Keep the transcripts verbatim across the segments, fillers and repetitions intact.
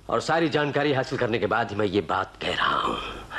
और सारी जानकारी हासिल करने के बाद ही मैं ये बात कह रहा हूं।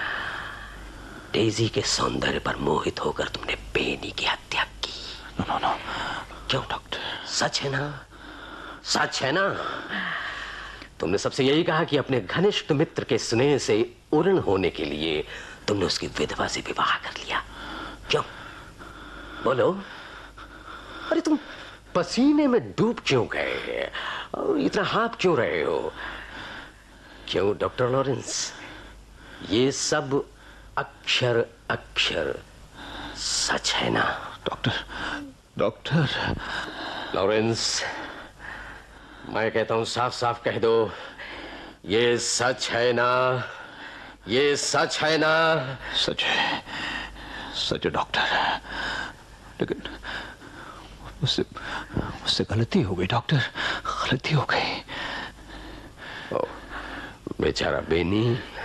डेजी के सौंदर्य पर मोहित होकर तुमने बेनी की हत्या की। No no no. क्यों डॉक्टर? सच है ना? सच है ना? तुमने सबसे यही कहा कि अपने घनिष्ठ मित्र के स्नेह से उऋण होने के लिए तुमने उसकी विधवा से विवाह कर लिया। क्यों? बोलो। अरे तुम पसीने में डूब क्यों गए और इतना हाँफ क्यों रहे हो? क्यों डॉक्टर लॉरेंस? ये सब अक्षर अक्षर सच है ना? डॉक्टर डॉक्टर लॉरेंस, मैं कहता हूं साफ साफ कह दो, ये सच है ना? ये सच है ना? सच है, सच है डॉक्टर। लेकिन उससे उससे गलती हो गई डॉक्टर, गलती हो गई। ओ, बेचारा बेनी।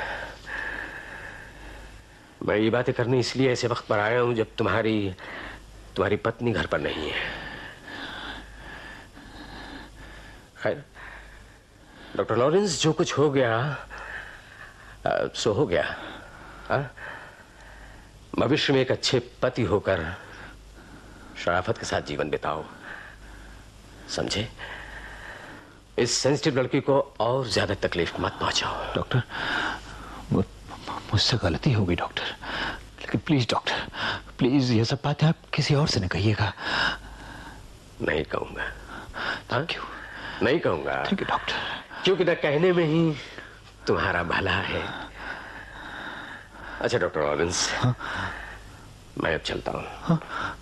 मैं ये बातें करने इसलिए ऐसे वक्त पर आया हूं जब तुम्हारी तुम्हारी पत्नी घर पर नहीं है। खैर डॉक्टर लॉरेंस, जो कुछ हो गया आ, सो हो गया। आ? भविष्य में एक अच्छे पति होकर शराफत के साथ जीवन बिताओ, समझे? इस सेंसिटिव लड़की को और ज्यादा तकलीफ मत पहुंचाओ। डॉक्टर, मुझसे गलती हो गई डॉक्टर, लेकिन प्लीज डॉक्टर, प्लीज ये सब बातें आप किसी और से न कहिएगा। नहीं कहूंगा। Thank you. नहीं कहूंगा। Thank you doctor. क्योंकि न कहने में ही तुम्हारा भला है। अच्छा डॉक्टर लॉरेंस, हाँ? मैं अब चलता हूं। हाँ?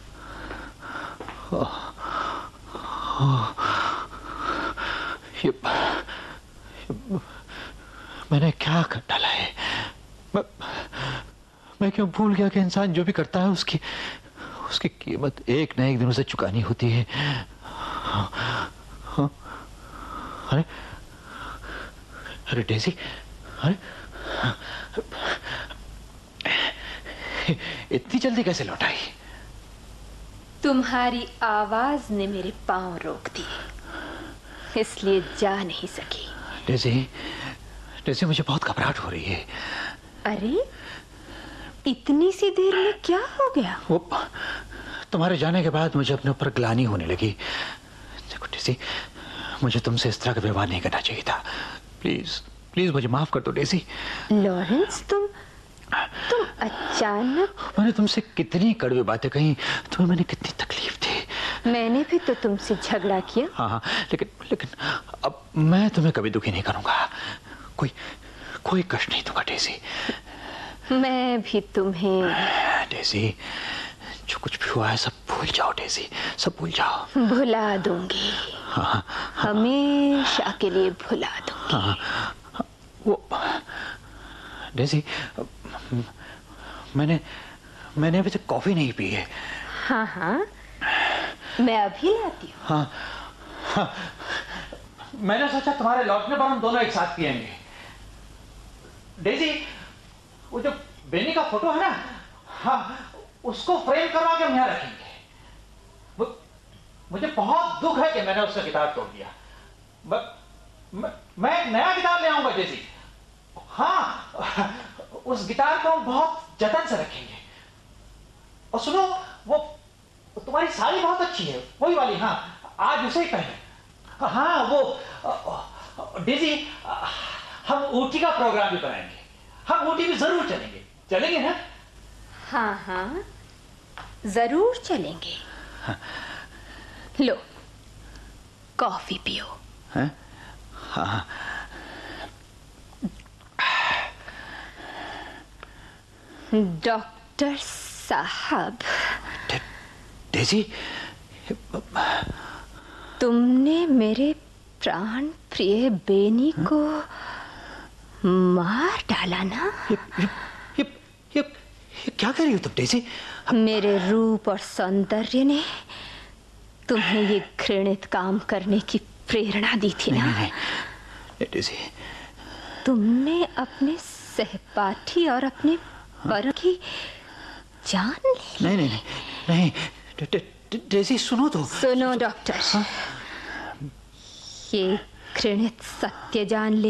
ये, ये, मैंने क्या कर डाला है? मैं, मैं क्यों भूल गया कि इंसान जो भी करता है उसकी उसकी कीमत एक न एक दिन उसे चुकानी होती है। हाँ, हाँ, अरे अरे डेजी, अरे इतनी जल्दी कैसे लौट आई? तुम्हारी आवाज ने मेरे पांव रोक दिए, इसलिए जा नहीं सकी। डेजी, डेजी मुझे बहुत घबराहट हो रही है। अरे इतनी सी देर में क्या हो गया? वो तुम्हारे जाने के बाद मुझे अपने ऊपर ग्लानि होने लगी। देखो डेजी, मुझे तुमसे इस तरह का व्यवहार नहीं करना चाहिए था। प्लीज प्लीज मुझे माफ कर दो डेजी। लॉरेंस, तुम तुम अचानक। मैंने तुमसे कितनी कड़वी बातें कही, तुम्हें मैंने कितनी तकलीफ दी। मैंने भी तो तुमसे झगड़ा किया। हाँ हाँ, लेकिन लेकिन अब मैं तुम्हें कभी दुखी नहीं करूंगा। कोई कोई कष्ट नहीं दूंगा डेजी। मैं भी तुम्हें। डेजी, जो कुछ भी हुआ है सब भूल जाओ डेजी, सब भूल जाओ। भुला दूंगी। हाँ, हाँ, हमेशा के लिए भुला दूंगी। हाँ, हाँ, वो डेजी, मैंने मैंने अभी तक कॉफी नहीं पी है। हाँ हाँ, मैं अभी लाती हूँ। हाँ, हाँ, मैंने सोचा तुम्हारे लौटने पर हम दोनों एक साथ पिएंगे। डेजी, वो जो बेनी का फोटो है ना, हाँ, उसको फ्रेम करवा के हम यहाँ रखेंगे। वो, मुझे बहुत दुख है कि मैंने उसका गिटार तोड़ दिया। मैं, मैं एक नया गिटार ले आऊंगा डेजी। हाँ, उस गिटार को हम बहुत जतन से रखेंगे। और सुनो, वो तुम्हारी साड़ी बहुत अच्छी है, वही वाली। हाँ, आज उसे ही पहने। हाँ, वो डेजी, हम ऊटी का प्रोग्राम भी बनाएंगे। हम ऊटी भी जरूर चलेंगे। चलेंगे ना? हाँ हाँ, जरूर चलेंगे। हाँ। लो, कॉफी पियो। हाँ? हाँ। डॉक्टर साहब। डेजी, तुमने मेरे प्राण प्रिय बेनी को मार डाला ना? ये, ये, ये, ये, ये क्या कर रही हो तुम डेजी? मेरे रूप और सौंदर्य ने तुम्हें ये घृणित काम करने की प्रेरणा दी थी ना? नहीं, नहीं, डेजी, तुमने अपने सहपाठी और अपने पर की जान ली। नहीं नहीं नहीं नहीं, डेजी सुनो तो। सुनो डॉक्टर, ये घृणित सत्य जान ले